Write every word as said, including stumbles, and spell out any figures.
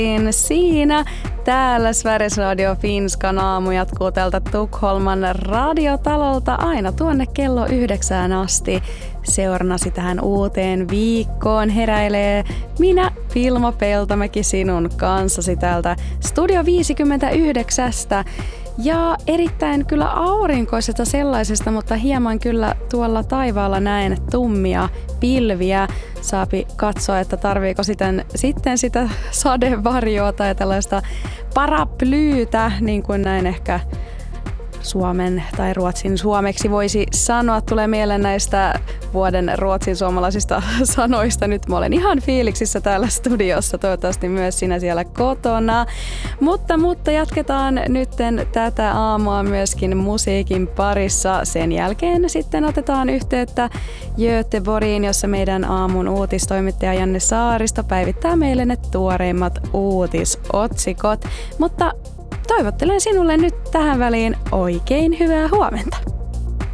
Siinä täällä Sveriges Radio Finskan aamu jatkuu tältä Tukholman radiotalolta aina tuonne kello yhdeksään asti. Seurannasi tähän uuteen viikkoon heräilee minä, Vilma Peltomäki, sinun kanssasi täältä Studio viisikymmentäyhdeksän. Ja erittäin kyllä aurinkoisesta sellaisesta, mutta hieman kyllä tuolla taivaalla näen tummia pilviä. Saapi katsoa, että tarviiko sitten, sitten sitä sadevarjoa tai tällaista paraplyytä, niin kuin näin ehkä suomen tai ruotsin suomeksi voisi sanoa. Tulee mieleen näistä vuoden ruotsin suomalaisista sanoista. Nyt mä olen ihan fiiliksissä täällä studiossa, toivottavasti myös sinä siellä kotona. Mutta, mutta jatketaan nytten tätä aamua myöskin musiikin parissa. Sen jälkeen sitten otetaan yhteyttä Göteborgiin, jossa meidän aamun uutistoimittaja Janne Saaristo päivittää meille ne tuoreimmat uutisotsikot. Mutta toivottelen sinulle nyt tähän väliin oikein hyvää huomenta.